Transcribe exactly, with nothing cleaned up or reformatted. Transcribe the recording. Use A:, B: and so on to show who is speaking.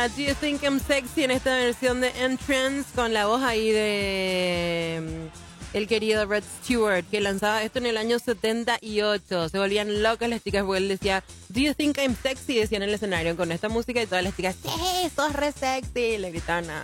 A: Do You Think I'm Sexy en esta versión de Entrance con la voz ahí de mm, el querido Rod Stewart, que lanzaba esto en el año setenta y ocho. Se volvían locas las chicas porque él decía Do You Think I'm Sexy, decían en el escenario con esta música y todas las chicas, sí, sos re sexy, le gritaban a,